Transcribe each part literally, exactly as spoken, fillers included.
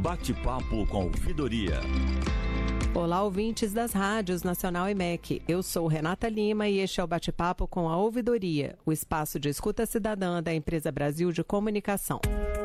Bate-papo com a Ouvidoria. Olá, ouvintes das rádios Nacional e M E C. Eu sou Renata Lima e este é o Bate-papo com a Ouvidoria, o espaço de escuta cidadã da Empresa Brasil de Comunicação.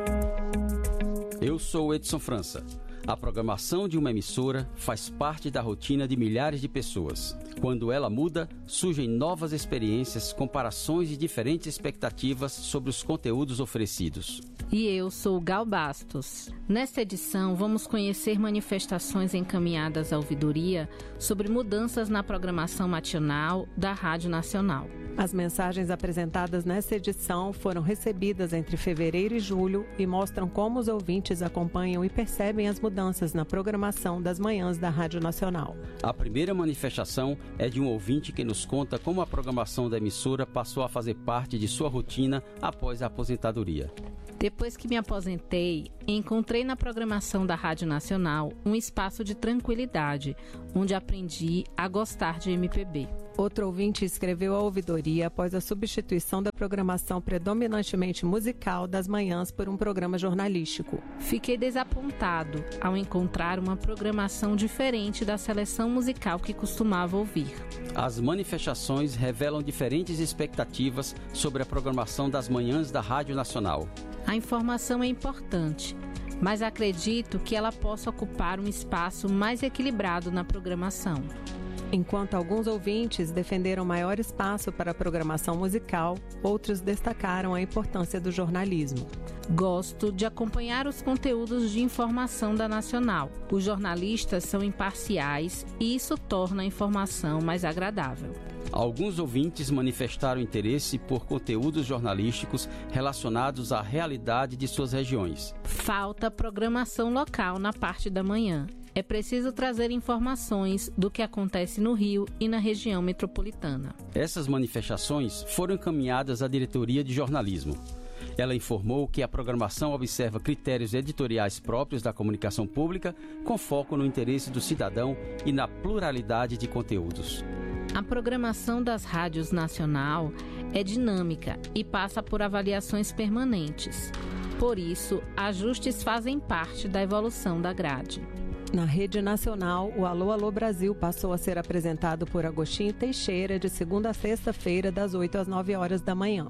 Eu sou Edson França. A programação de uma emissora faz parte da rotina de milhares de pessoas. Quando ela muda, surgem novas experiências, comparações e diferentes expectativas sobre os conteúdos oferecidos. E eu sou Gal Bastos. Nesta edição, vamos conhecer manifestações encaminhadas à ouvidoria sobre mudanças na programação matinal da Rádio Nacional. As mensagens apresentadas nesta edição foram recebidas entre fevereiro e julho e mostram como os ouvintes acompanham e percebem as mudanças na programação das manhãs da Rádio Nacional. A primeira manifestação é de um ouvinte que nos conta como a programação da emissora passou a fazer parte de sua rotina após a aposentadoria. Depois que me aposentei, encontrei na programação da Rádio Nacional um espaço de tranquilidade, onde aprendi a gostar de M P B. Outro ouvinte escreveu a ouvidoria após a substituição da programação predominantemente musical das manhãs por um programa jornalístico. Fiquei desapontado ao encontrar uma programação diferente da seleção musical que costumava ouvir. As manifestações revelam diferentes expectativas sobre a programação das manhãs da Rádio Nacional. A informação é importante, mas acredito que ela possa ocupar um espaço mais equilibrado na programação. Enquanto alguns ouvintes defenderam maior espaço para a programação musical, outros destacaram a importância do jornalismo. Gosto de acompanhar os conteúdos de informação da Nacional. Os jornalistas são imparciais e isso torna a informação mais agradável. Alguns ouvintes manifestaram interesse por conteúdos jornalísticos relacionados à realidade de suas regiões. Falta programação local na parte da manhã. É preciso trazer informações do que acontece no Rio e na região metropolitana. Essas manifestações foram encaminhadas à Diretoria de Jornalismo. Ela informou que a programação observa critérios editoriais próprios da comunicação pública, com foco no interesse do cidadão e na pluralidade de conteúdos. A programação das rádios nacional é dinâmica e passa por avaliações permanentes. Por isso, ajustes fazem parte da evolução da grade. Na rede nacional, o Alô Alô Brasil passou a ser apresentado por Agostinho Teixeira de segunda a sexta-feira, das oito às nove horas da manhã.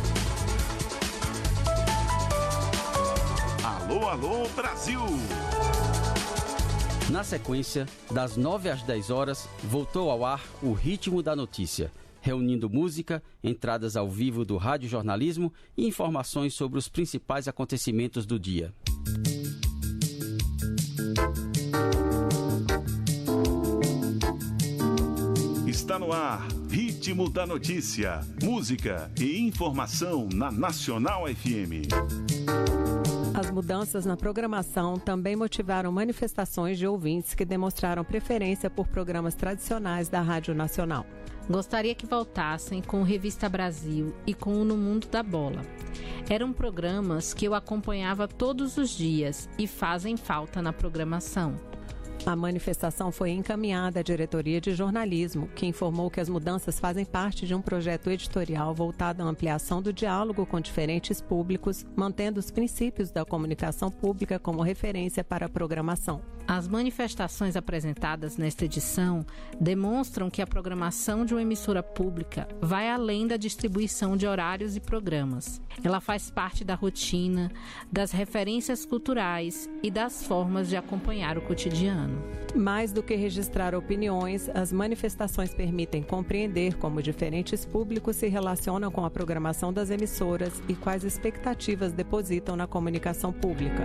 Alô Alô Brasil! Na sequência, das nove às dez horas, voltou ao ar o Ritmo da Notícia, reunindo música, entradas ao vivo do radiojornalismo e informações sobre os principais acontecimentos do dia. Está no ar, Ritmo da Notícia, música e informação na Nacional F M. As mudanças na programação também motivaram manifestações de ouvintes que demonstraram preferência por programas tradicionais da Rádio Nacional. Gostaria que voltassem com o Revista Brasil e com o No Mundo da Bola. Eram programas que eu acompanhava todos os dias e fazem falta na programação. A manifestação foi encaminhada à Diretoria de Jornalismo, que informou que as mudanças fazem parte de um projeto editorial voltado à ampliação do diálogo com diferentes públicos, mantendo os princípios da comunicação pública como referência para a programação. As manifestações apresentadas nesta edição demonstram que a programação de uma emissora pública vai além da distribuição de horários e programas. Ela faz parte da rotina, das referências culturais e das formas de acompanhar o cotidiano. Mais do que registrar opiniões, as manifestações permitem compreender como diferentes públicos se relacionam com a programação das emissoras e quais expectativas depositam na comunicação pública.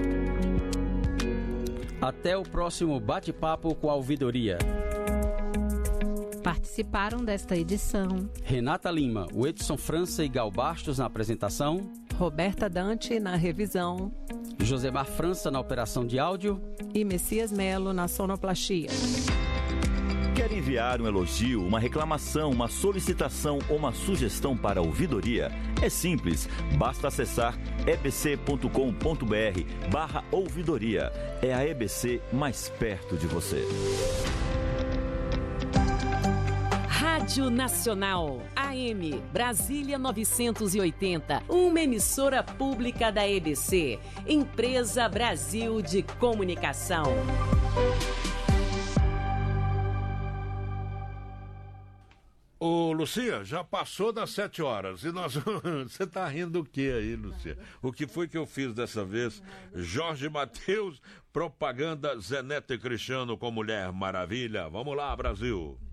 Até o próximo bate-papo com a ouvidoria. Participaram desta edição Renata Lima, Edson França e Gal Bastos na apresentação, Roberta Dante na revisão, Josemar França na operação de áudio e Messias Melo na sonoplastia. Quer enviar um elogio, uma reclamação, uma solicitação ou uma sugestão para a ouvidoria? É simples, basta acessar ebc.com.br barra ouvidoria. É a E B C mais perto de você. Rádio Nacional, A M, Brasília novecentos e oitenta, uma emissora pública da E B C, Empresa Brasil de Comunicação. Ô, Lucia, já passou das sete horas e nós... Você tá rindo do que aí, Lucia? O que foi que eu fiz dessa vez? Jorge Mateus, propaganda Zé Neto e Cristiano com Mulher Maravilha. Vamos lá, Brasil.